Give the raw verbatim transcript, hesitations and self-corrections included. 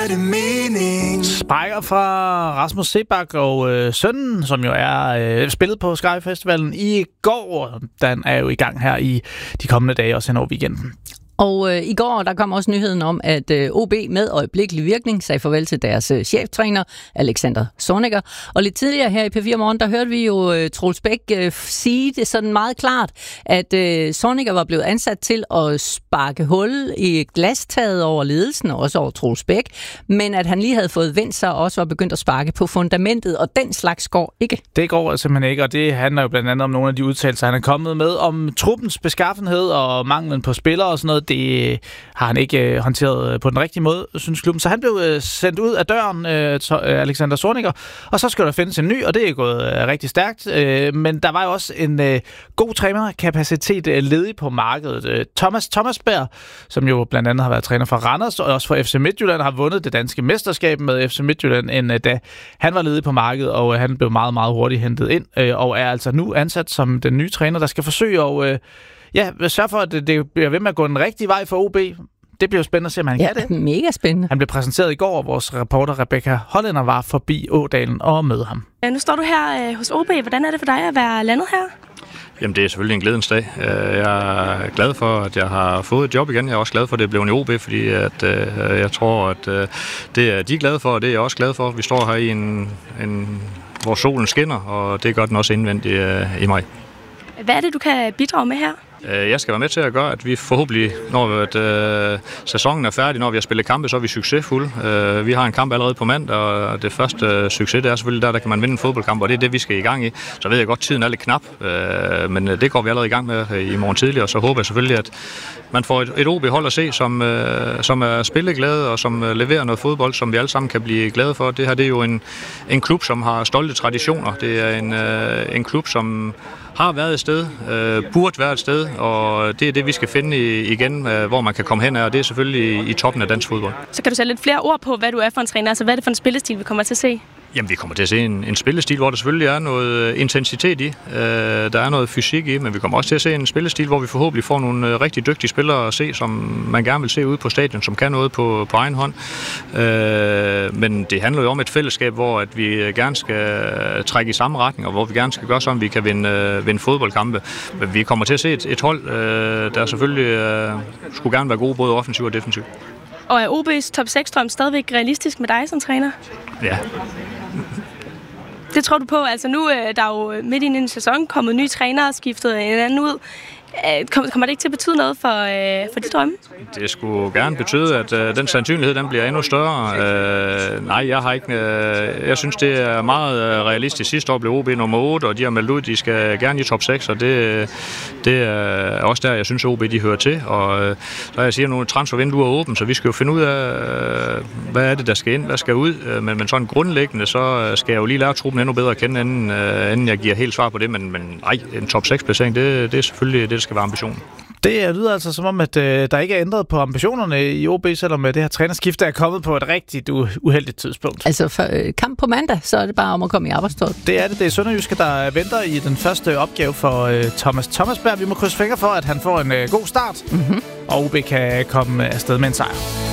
giver det mening. Spejder fra Rasmus Seebach og øh, sønnen, som jo er øh, spillet på Sky Festivalen i går. Den er jo i gang her i de kommende dage, også hen over weekenden. Og øh, i går, der kom også nyheden om, at øh, O B med øjeblikkelig virkning sagde farvel til deres øh, cheftræner, Alexander Zorniger. Og lidt tidligere her i P fire Morgen, der hørte vi jo øh, Troels Bæk øh, sige det sådan meget klart, at øh, Zorniger var blevet ansat til at sparke hul i glastaget over ledelsen, og også over Troels Bæk, men at han lige havde fået vendt sig og også var begyndt at sparke på fundamentet, og den slags går ikke. Det går simpelthen ikke, og det handler jo blandt andet om nogle af de udtalelser, han er kommet med, om truppens beskaffenhed og manglen på spillere og sådan noget. Det har han ikke håndteret på den rigtige måde, synes klubben. Så han blev sendt ud af døren, Alexander Zorniger, og så skal der findes en ny, og det er gået rigtig stærkt. Men der var jo også en god trænerkapacitet ledig på markedet. Thomas Thomasberg, som jo blandt andet har været træner for Randers, og også for F C Midtjylland, har vundet det danske mesterskab med F C Midtjylland, end da han var ledig på markedet, og han blev meget, meget hurtigt hentet ind, og er altså nu ansat som den nye træner, der skal forsøge at Ja, sørg for, at det, det bliver ved med at gå den rigtige vej for O B. Det bliver jo spændende at se, om han ja, kan det. Mega spændende. Han blev præsenteret i går, og vores reporter Rebecca Hollænder var forbi Ådalen og mødte ham. Ja, nu står du her øh, hos O B. Hvordan er det for dig at være landet her? Jamen, det er selvfølgelig en glædens dag. Jeg er glad for, at jeg har fået et job igen. Jeg er også glad for, at det blev en O B, fordi at, øh, jeg tror, at øh, det er de er glade for, og det er jeg også glad for. Vi står her i en, en hvor solen skinner, og det gør den også indvendigt øh, i mig. Hvad er det, du kan bidrage med her? Jeg skal være med til at gøre, at vi forhåbentlig, når at, øh, sæsonen er færdig, når vi har spillet kampe, så er vi succesfulde. Øh, vi har en kamp allerede på mandag, og det første øh, succes, det er selvfølgelig der, der kan man vinde en fodboldkamp, og det er det, vi skal i gang i. Så ved jeg godt, tiden er lidt knap, øh, men det går vi allerede i gang med i morgen tidlig, og så håber jeg selvfølgelig, at man får et, et O B-hold at se, som, øh, som er spilleglade, og som øh, leverer noget fodbold, som vi alle sammen kan blive glade for. Det her det er jo en, en klub, som har stolte traditioner. Det er en, øh, en klub, som har været et sted, øh, burde være et sted, og det er det, vi skal finde i, igen, øh, hvor man kan komme hen af, og det er selvfølgelig i, i toppen af dansk fodbold. Så kan du sætte lidt flere ord på, hvad du er for en træner, altså hvad er det for en spillestil, vi kommer til at se? Jamen, vi kommer til at se en, en spillestil, hvor der selvfølgelig er noget intensitet i, øh, der er noget fysik i, men vi kommer også til at se en spillestil, hvor vi forhåbentlig får nogle øh, rigtig dygtige spillere at se, som man gerne vil se ude på stadion, som kan noget på, på egen hånd. Øh, men det handler jo om et fællesskab, hvor at vi gerne skal trække i samme retning, og hvor vi gerne skal gøre sådan, at vi kan vinde, øh, vinde fodboldkampe. Men vi kommer til at se et, et hold, øh, der selvfølgelig øh, skulle gerne være gode, både offensivt og defensivt. Og er O B's top seks-drøm stadigvæk realistisk med dig som træner? Ja. Det tror du på? Altså nu der er jo midt i en sæson kommet nye trænere, skiftet en anden ud. Kommer det ikke til at betyde noget for, øh, for de drømme? Det skulle gerne betyde, at øh, den sandsynlighed den bliver endnu større. Øh, nej, jeg har ikke. Øh, jeg synes, det er meget realistisk. Sidste år blev O B nummer otte, og de har meldt ud, de skal gerne i top seks, og det, det er også der, jeg synes, O B de hører til. Og øh, så jeg siger nu, transfervinduet er åbent, så vi skal jo finde ud af, øh, hvad er det, der skal ind, hvad skal ud. Øh, men, men sådan grundlæggende, så skal jeg jo lige lære truppen endnu bedre at kende, inden, øh, inden jeg giver helt svar på det. Men, men nej, en top seks-placering, det, det er selvfølgelig det, skal være ambitionen. Det lyder altså som om, at øh, der ikke er ændret på ambitionerne i O B, selvom det her trænerskifte er kommet på et rigtigt u- uheldigt tidspunkt. Altså for øh, kamp på mandag, så er det bare om at komme i arbejdstøjet. Det er det. Det er Sønderjyske, der venter i den første opgave for øh, Thomas Thomasberg. Vi må krydse fingre for, at han får en øh, god start, mm-hmm. og O B kan komme afsted med en sejr.